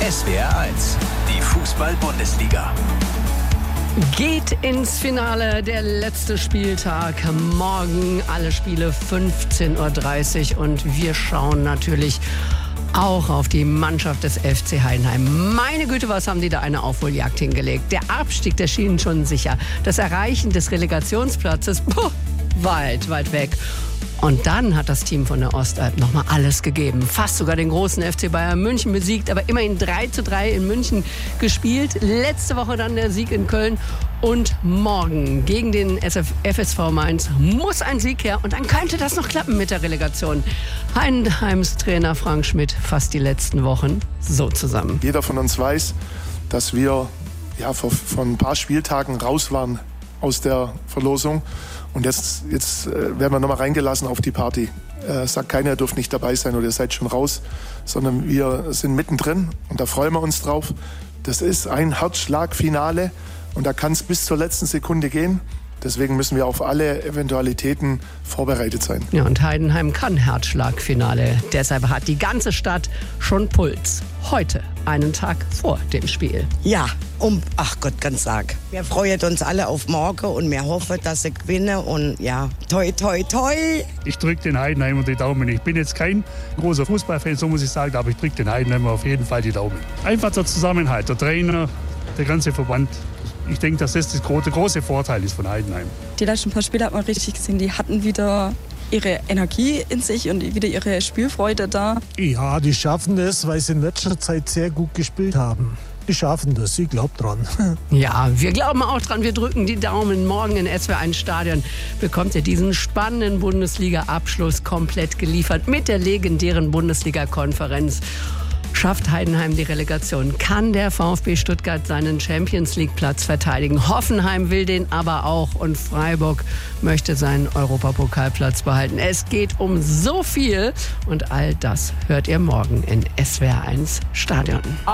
SWR 1, die Fußball-Bundesliga. Geht ins Finale, der letzte Spieltag. Morgen alle Spiele 15:30 Uhr und wir schauen natürlich auch auf die Mannschaft des FC Heidenheim. Meine Güte, was haben die da eine Aufholjagd hingelegt. Der Abstieg, der schien schon sicher. Das Erreichen des Relegationsplatzes, weit weg. Und dann hat das Team von der Ostalb nochmal alles gegeben. Fast sogar den großen FC Bayern München besiegt, aber immerhin 3:3 in München gespielt. Letzte Woche dann der Sieg in Köln. Und morgen gegen den FSV Mainz muss ein Sieg her. Und dann könnte das noch klappen mit der Relegation. Heidenheims Trainer Frank Schmidt fasst die letzten Wochen so zusammen. Jeder von uns weiß, dass wir vor ein paar Spieltagen raus waren aus der Verlosung. Und jetzt werden wir nochmal reingelassen auf die Party. Sagt keiner, ihr dürft nicht dabei sein oder ihr seid schon raus, sondern wir sind mittendrin und da freuen wir uns drauf. Das ist ein Herzschlagfinale und da kann es bis zur letzten Sekunde gehen. Deswegen müssen wir auf alle Eventualitäten vorbereitet sein. Ja, und Heidenheim kann Herzschlagfinale. Deshalb hat die ganze Stadt schon Puls. Heute, einen Tag vor dem Spiel. Ja, ach Gott, ganz arg. Wir freuen uns alle auf morgen und wir hoffen, dass sie gewinnen. Und ja, toi, toi, toi. Ich drücke den Heidenheimer die Daumen. Ich bin jetzt kein großer Fußballfan, so muss ich sagen, aber ich drücke den Heidenheimer auf jeden Fall die Daumen. Einfach der Zusammenhalt, der Trainer, der ganze Verband. Ich denke, dass das der große Vorteil ist von Heidenheim. Die letzten paar Spiele hat man richtig gesehen, die hatten wieder ihre Energie in sich und wieder ihre Spielfreude da. Ja, die schaffen das, weil sie in letzter Zeit sehr gut gespielt haben. Die schaffen das, ich glaube dran. Ja, wir glauben auch dran, wir drücken die Daumen. Morgen in SWR 1 Stadion bekommt ihr diesen spannenden Bundesliga-Abschluss komplett geliefert mit der legendären Bundesliga-Konferenz. Schafft Heidenheim die Relegation? Kann der VfB Stuttgart seinen Champions-League-Platz verteidigen? Hoffenheim will den aber auch und Freiburg möchte seinen Europapokalplatz behalten. Es geht um so viel und all das hört ihr morgen in SWR 1 Stadion.